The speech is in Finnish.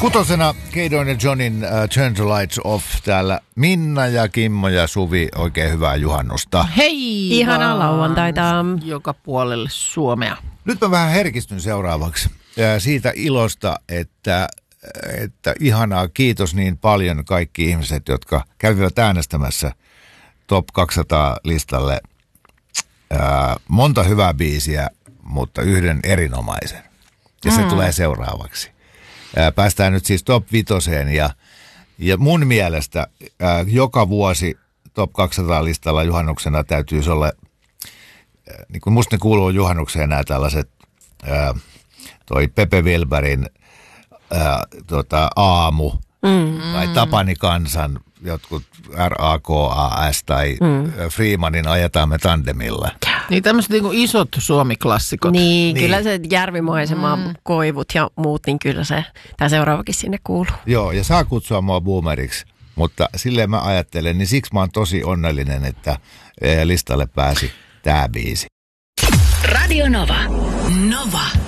Kutosena Keidon ja Johnin Turn the Lights Off täällä. Minna ja Kimmo ja Suvi, oikein hyvää juhannusta. Hei! Ihanaa lauantaita. Joka puolelle Suomea. Nyt mä vähän herkistyn seuraavaksi siitä ilosta, että ihanaa, kiitos niin paljon kaikki ihmiset, jotka kävivät äänestämässä Top 200 listalle. Monta hyvää biisiä, mutta yhden erinomaisen. Ja se tulee seuraavaksi. Päästään nyt siis Top 5 ja mun mielestä joka vuosi Top 200 listalla juhannuksena täytyisi olla, niin kuin musta ne kuuluu juhannukseen nämä tällaiset, toi Pepe Wilbergin Aamu tai Tapani Kansan jotkut RAKAS tai Freemanin Ajetaan me tandemilla. Niin tämmöiset niin kuin isot suomiklassikot. Niin, kyllä se järvimaisema, koivut ja muut, niin kyllä se, tämä seuraavakin sinne kuuluu. Joo, ja saa kutsua mua boomeriksi, mutta silleen mä ajattelen, niin siksi mä oon tosi onnellinen, että listalle pääsi tää biisi. Radio Nova. Nova.